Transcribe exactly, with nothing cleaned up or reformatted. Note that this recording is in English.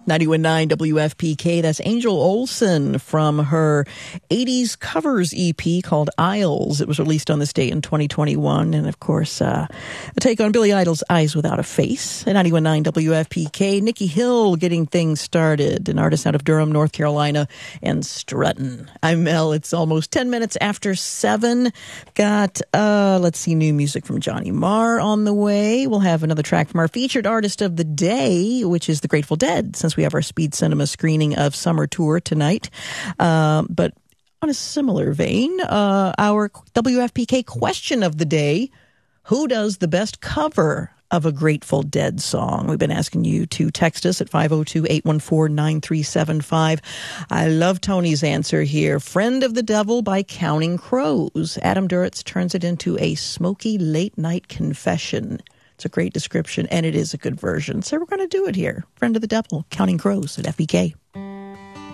ninety-one point nine W F P K. That's Angel Olsen from her eighties covers E P called Isles. It was released on this date in twenty twenty-one. And, of course, uh, a take on Billy Idol's Eyes Without a Face. At ninety-one point nine W F P K, Nikki Hill getting things started, an artist out of Durham, North Carolina, and struttin'. I'm Mel. It's almost ten minutes after seven. Got, uh, let's see, new music from Johnny Marr on the way. We'll have another track from our featured artist of the day, which is the Grateful Dead, since we have our Speed Cinema screening of Summer Tour tonight. Uh, but on a similar vein, uh, our W F P K question of the day, who does the best cover of a Grateful Dead song? We've been asking you to text us at five oh two, eight one four, nine three seven five. I love Tony's answer here. Friend of the Devil by Counting Crows. Adam Duritz turns it into a smoky late-night confession. It's a great description, and it is a good version. So we're going to do it here. Friend of the Devil, Counting Crows at F B K.